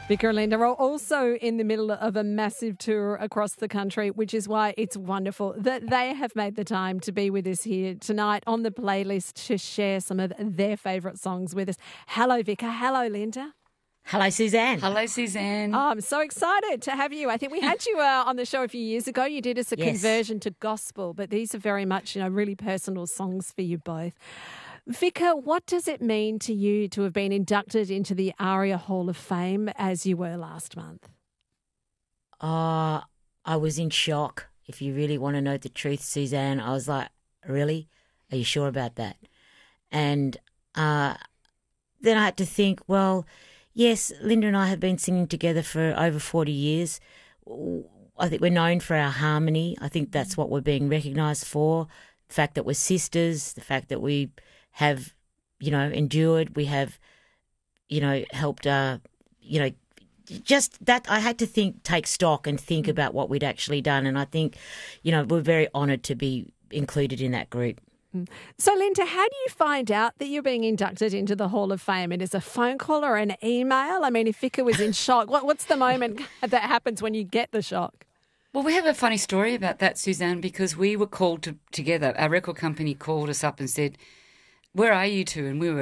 Vika and Linda are also in the middle of a massive tour across the country, which is why it's wonderful that they have made the time to be with us here tonight on the playlist to share some of their favourite songs with us. Hello, Vika. Hello, Linda. Hello, Suzanne. Hello, Suzanne. Oh, I'm so excited to have you. I think we had you on the show a few years ago. You did us a conversion to gospel, but these are very much, really personal songs for you both. Vika, what does it mean to you to have been inducted into the ARIA Hall of Fame as you were last month? I was in shock. If you really want to know the truth, Suzanne, I was like, really? Are you sure about that? And then I had to think, well, yes, Linda and I have been singing together for over 40 years. I think we're known for our harmony. I think that's what we're being recognised for. The fact that we're sisters, the fact that we have, endured, we have, helped, just that I had to take stock and think about what we'd actually done. And I think, we're very honoured to be included in that group. So, Linda, how do you find out that you're being inducted into the Hall of Fame? It is a phone call or an email? I mean, if Vika was in shock, what's the moment that happens when you get the shock? Well, we have a funny story about that, Suzanne, because we were called together. Our record company called us up and said, "Where are you two?" And we were